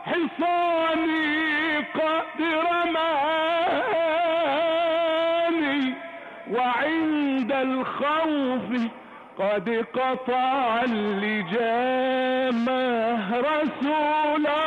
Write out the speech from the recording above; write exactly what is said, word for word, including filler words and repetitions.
حصاني قد رماني وعند الخوف قد قطع اللجام رسول